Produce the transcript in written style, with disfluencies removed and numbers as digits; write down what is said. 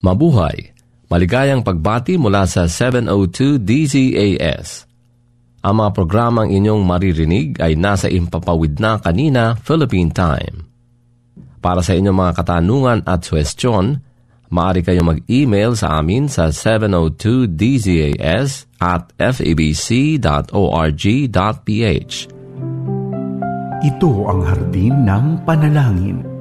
Mabuhay! Maligayang pagbati mula sa 702 DZAS. Ang mga programang inyong maririnig ay nasa Impapawid na kanina, Philippine Time. Para sa inyong mga katanungan at suwestyon, maaari kayong mag-email sa amin sa 702dzas@fabc.org.ph. Ito ang hardin ng panalangin.